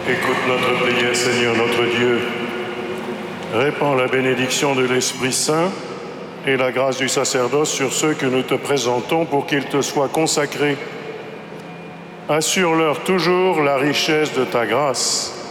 Écoute notre prière, Seigneur notre Dieu. Répands la bénédiction de l'Esprit Saint et la grâce du sacerdoce sur ceux que nous te présentons pour qu'ils te soient consacrés. Assure-leur toujours la richesse de ta grâce